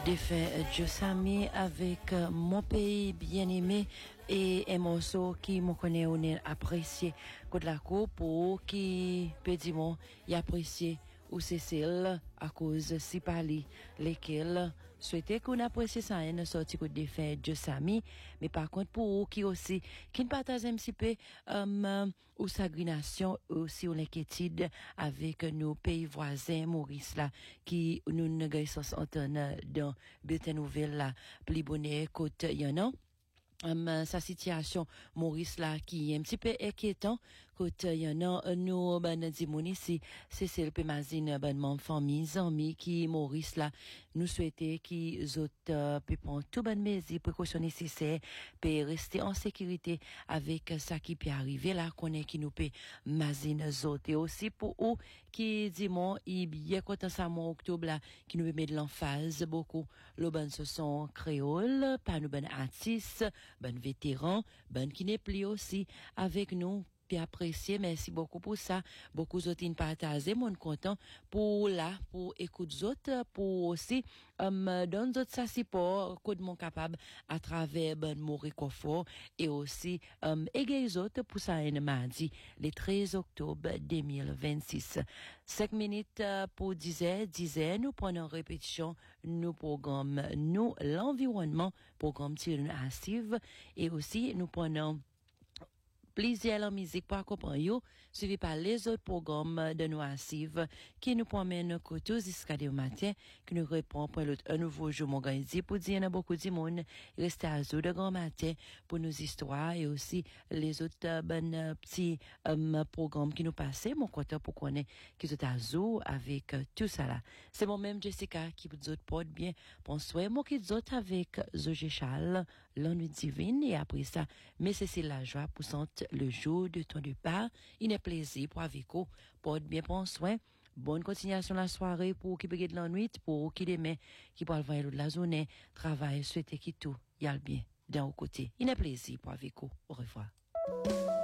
défunt Josami avec Mon pays bien-aimé et un morceau qui me connaît on est apprécié côté la cour pour qui peut dire mon y apprécié ou Cécile à cause si pali lesquels souhaitaient qu'on apprécie ça une sortie côté défunt Josami mais par contre pour qui aussi qui ne partage un petit peu ou sagrination aussi on inquiétude avec nos pays voisins Maurice là qui nous négocions entendre dans bulletin nouvelle là plus bonnet côté y en a sa situation Maurice là qui est un petit peu inquiétant côté y en a nous ben dimon ici c'est le Pémazine ben mon famille amis qui Maurice là nous souhaiter qui autres peut prendre tout bonne mesure précaution nécessaire pour rester en sécurité avec ça qui peut arriver là connaît qui nous peut mazine autres et aussi pour eux qui dimon il bien content ça mois octobre là qui nous met de l'emphase beaucoup le ben ce sont créole pas nous ben artistes ben vétéran, ben qui n'est plus aussi avec nous, puis apprécié, merci beaucoup pour ça. Beaucoup d'autres partagé, mon content pour là, pour écouter autres, pour aussi donner d'autres ça support, coup de mon capable à travers ben mon réconfort et aussi égayer autres pour ça un mardi, le 13 octobre 2026. 5 minutes pour 10 heures, nous prenons répétition, nous programme, nous l'environnement, programme tiré active et aussi nous prenons plaisir la musique pour accompagner, suivi par les autres programmes de nos assises qui nous promènent côté jusqu'à des matin, qui nous répond pour un nouveau jour organisé pour dire à beaucoup de monde, rester à jour de grand matin pour nos histoires et aussi les autres petits programmes qui nous passent, mon content pour qu'on ait qui sont à jour avec tout ça là. C'est moi-même Jessica qui vous autres porte bien. Bonsoir, moi qui vous autres avec Zoé Charles, l'ennui divine et après ça, mais c'est la joie pour sentir le jour de ton départ. Il est plaisir pour avec vous. Porte bien prendre soin. Bonne continuation la soirée pour qui peut de l'ennui, pour qui demain, qui peut aller de la journée, travail, souhaiter qui tout, y a le bien, d'un autre côté. Il est plaisir pour avec vous. Au revoir.